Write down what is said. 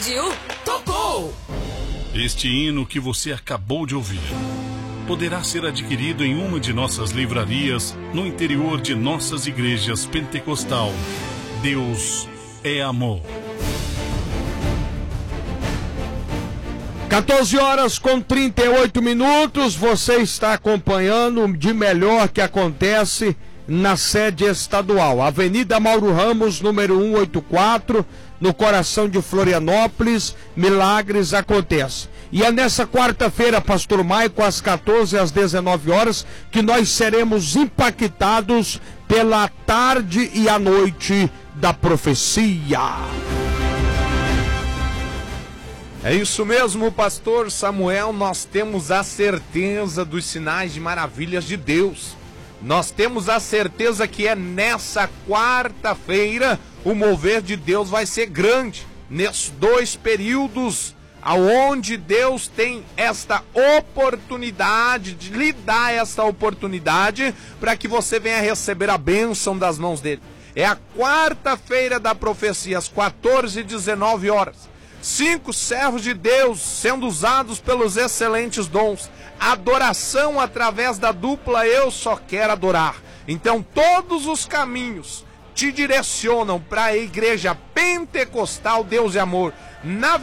Pediu, tocou! Este hino que você acabou de ouvir poderá ser adquirido em uma de nossas livrarias no interior de nossas igrejas pentecostal. Deus é amor. 14h38, você está acompanhando de melhor que acontece na sede estadual, Avenida Mauro Ramos, número 184, no coração de Florianópolis. Milagres acontecem. E é nessa quarta-feira, Pastor Maico, às 14 às 19 horas, que nós seremos impactados pela tarde e a noite da profecia. É isso mesmo, pastor Samuel, nós temos a certeza dos sinais de maravilhas de Deus. Nós temos a certeza que é nessa quarta-feira o mover de Deus vai ser grande. Nesses 2 períodos, aonde Deus tem esta oportunidade, de lhe dar esta oportunidade, para que você venha receber a bênção das mãos dele. É a quarta-feira da profecia, às 14 e 19 horas. 5 servos de Deus sendo usados pelos excelentes dons. Adoração através da dupla Eu Só Quero Adorar. Então todos os caminhos te direcionam para a igreja pentecostal Deus e Amor. Na